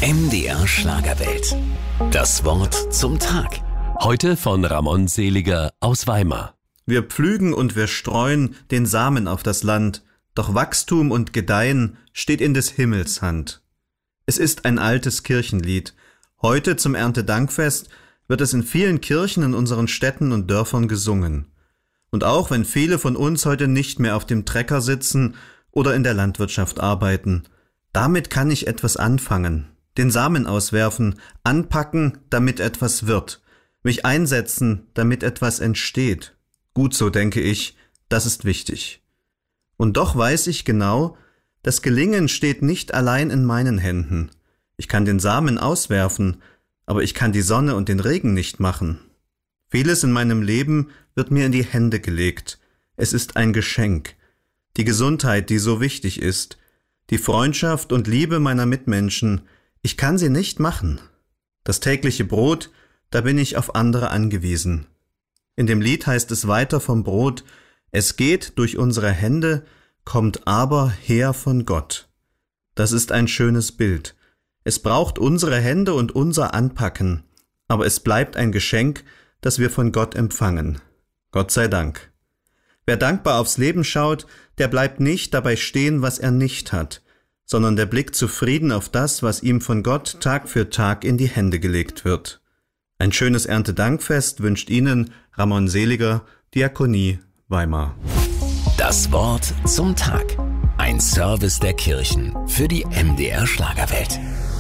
MDR Schlagerwelt. Das Wort zum Tag. Heute von Ramon Seliger aus Weimar. Wir pflügen und wir streuen den Samen auf das Land, doch Wachstum und Gedeihen steht in des Himmels Hand. Es ist ein altes Kirchenlied. Heute zum Erntedankfest wird es in vielen Kirchen in unseren Städten und Dörfern gesungen. Und auch wenn viele von uns heute nicht mehr auf dem Trecker sitzen oder in der Landwirtschaft arbeiten, damit kann ich etwas anfangen. Den Samen auswerfen, anpacken, damit etwas wird. Mich einsetzen, damit etwas entsteht. Gut so, denke ich, das ist wichtig. Und doch weiß ich genau, das Gelingen steht nicht allein in meinen Händen. Ich kann den Samen auswerfen, aber ich kann die Sonne und den Regen nicht machen. Vieles in meinem Leben wird mir in die Hände gelegt. Es ist ein Geschenk. Die Gesundheit, die so wichtig ist, die Freundschaft und Liebe meiner Mitmenschen, ich kann sie nicht machen. Das tägliche Brot, da bin ich auf andere angewiesen. In dem Lied heißt es weiter vom Brot: Es geht durch unsere Hände, kommt aber her von Gott. Das ist ein schönes Bild. Es braucht unsere Hände und unser Anpacken, aber es bleibt ein Geschenk, das wir von Gott empfangen. Gott sei Dank. Wer dankbar aufs Leben schaut, der bleibt nicht dabei stehen, was er nicht hat, sondern der blickt zufrieden auf das, was ihm von Gott Tag für Tag in die Hände gelegt wird. Ein schönes Erntedankfest wünscht Ihnen Ramon Seliger, Diakonie, Weimar. Das Wort zum Tag. Ein Service der Kirchen für die MDR Schlagerwelt.